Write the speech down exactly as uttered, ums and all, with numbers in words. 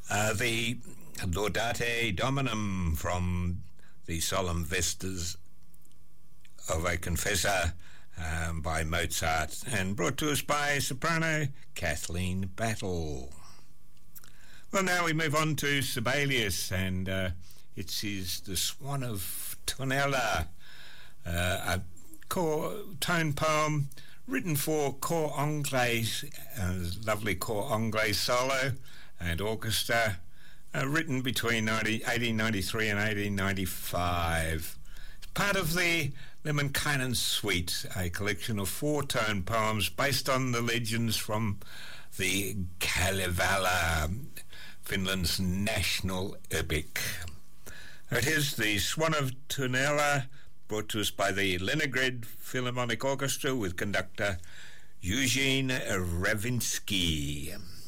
Uh, the Laudate Dominum from the Solemn Vestas of a Confessor um, by Mozart, and brought to us by soprano Kathleen Battle. Well, now we move on to Sibelius, and uh, it's his The Swan of Tonella, uh, a core tone poem written for cor anglais, a lovely cor anglais solo and orchestra, uh, written between eighteen ninety-three and eighteen ninety-five. It's part of the Lemminkainen Suite, a collection of four-tone poems based on the legends from the Kalevala, Finland's national epic. It is The Swan of Tonella, brought to us by the Leningrad Philharmonic Orchestra with conductor Eugene Ravinsky.